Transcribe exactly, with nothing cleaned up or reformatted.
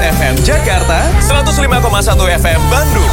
F M Jakarta, seratus lima koma satu F M Bandung.